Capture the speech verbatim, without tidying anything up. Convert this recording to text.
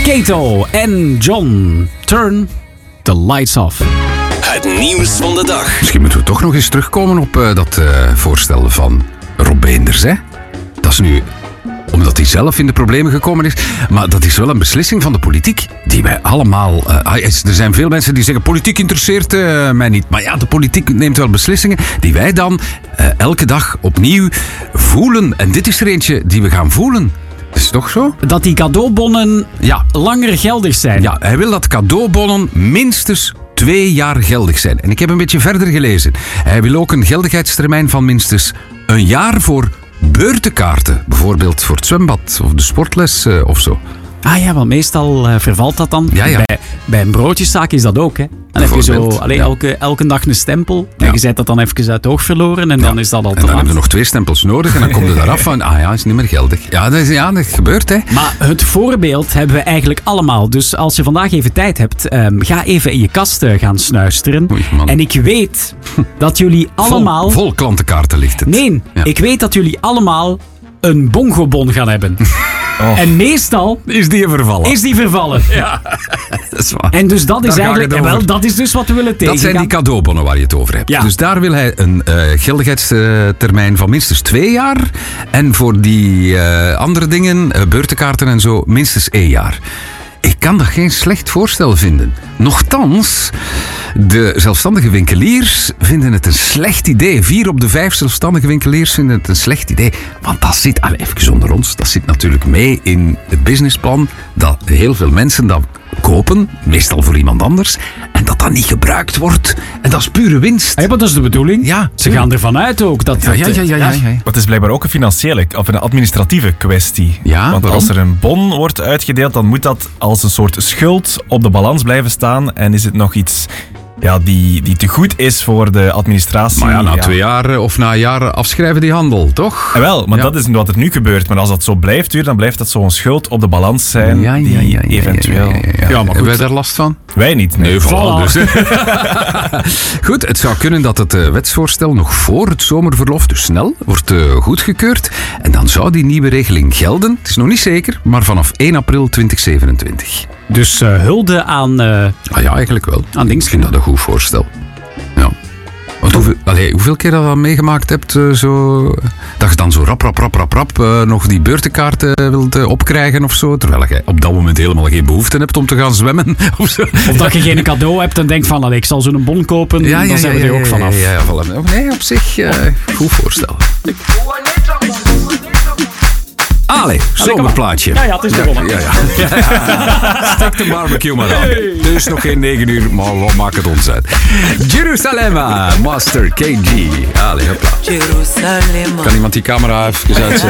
Kato en John, Turn the Lights Off. Het nieuws van de dag. Misschien moeten we toch nog eens terugkomen op uh, dat uh, voorstel van Rob Beenders, hè? Dat is nu omdat hij zelf in de problemen gekomen is. Maar dat is wel een beslissing van de politiek die wij allemaal... Uh, er zijn veel mensen die zeggen, politiek interesseert uh, mij niet. Maar ja, de politiek neemt wel beslissingen die wij dan uh, elke dag opnieuw voelen. En dit is er eentje die we gaan voelen. Is het toch zo? Dat die cadeaubonnen ja. langer geldig zijn. Ja, hij wil dat cadeaubonnen minstens twee jaar geldig zijn. En ik heb een beetje verder gelezen. Hij wil ook een geldigheidstermijn van minstens een jaar voor beurtenkaarten. Bijvoorbeeld voor het zwembad of de sportles uh, of zo. Ah ja, want meestal uh, vervalt dat dan. Ja, ja. Bij, bij een broodjeszaak is dat ook, hè. Dan heb je zo allee, ja. elke, elke dag een stempel. Ja. En je zet dat dan even uit het oog verloren en ja. dan is dat al te En dan laat. hebben we nog twee stempels nodig en dan kom je daaraf van, ah ja, is niet meer geldig. Ja, dat, is, ja, dat gebeurt, hè. Maar het voorbeeld hebben we eigenlijk allemaal. Dus als je vandaag even tijd hebt, um, ga even in je kast uh, gaan snuisteren. Oei, en ik weet dat jullie allemaal... Vol, vol klantenkaarten ligt het. Nee, ja. ik weet dat jullie allemaal een bongobon gaan hebben. Oh. En meestal is die vervallen. Is die vervallen. Ja, dat is waar. En dus dat is daar eigenlijk, en wel, dat is dus wat we willen tegengaan. Dat zijn die cadeaubonnen waar je het over hebt. Ja. Dus daar wil hij een uh, geldigheidstermijn van minstens twee jaar. En voor die uh, andere dingen, uh, beurtenkaarten en zo, minstens één jaar. Ik kan dat geen slecht voorstel vinden. Nochtans, de zelfstandige winkeliers vinden het een slecht idee. Vier op de vijf zelfstandige winkeliers vinden het een slecht idee. Want dat zit, allez, even onder ons, dat zit natuurlijk mee in het businessplan. Dat heel veel mensen dat kopen, meestal voor iemand anders. En dat dat niet gebruikt wordt. En dat is pure winst. Ja, maar dat is de bedoeling. Ja, ze gaan ervan uit ook. Dat ja, ja, ja, ja, ja, ja. Maar het is blijkbaar ook een financiële of een administratieve kwestie. Ja, Want als er een bon wordt uitgedeeld, dan moet dat als een soort schuld op de balans blijven staan. En is het nog iets... Ja, die, die te goed is voor de administratie. Maar ja, na ja. twee jaar of na een jaar afschrijven die handel, toch? Ja, wel, maar ja. dat is wat er nu gebeurt. Maar als dat zo blijft duren, dan blijft dat zo'n schuld op de balans zijn. Ja, ja, ja, ja, ja, eventueel... Ja, ja, ja, ja. Ja, maar hebben wij daar last van? Wij niet. Nee, nee voilà. Dus. Goed, het zou kunnen dat het uh, wetsvoorstel nog voor het zomerverlof, dus snel, wordt uh, goedgekeurd. En dan zou die nieuwe regeling gelden. Het is nog niet zeker, maar vanaf één april tweeëntwintig zevenentwintig. Dus uh, hulde aan... Uh, ah ja, eigenlijk wel. Aan ik vind dat een goed voorstel. Ja. Want hoeveel, allee, hoeveel keer dat je dat meegemaakt hebt, uh, zo, dat je dan zo rap, rap, rap, rap, rap uh, nog die beurtenkaarten uh, wilt uh, opkrijgen of zo, terwijl je op dat moment helemaal geen behoefte hebt om te gaan zwemmen. Of, zo. Of dat je geen cadeau hebt en denkt van, allee, ik zal zo'n bon kopen, ja, ja, dan zijn we ja, er ook ja, vanaf. Ja, ja, voilà. Nee, op zich, uh, goed voorstel. Allee, zomerplaatje. Ja, ja, het is begonnen. Ja, ja, ja. Stek de barbecue maar aan. Hey. Het is nog geen negen uur, maar wat maakt het ons uit? Jerusalema, Master K G. Allee, hopla. Kan iemand die camera even uitzetten?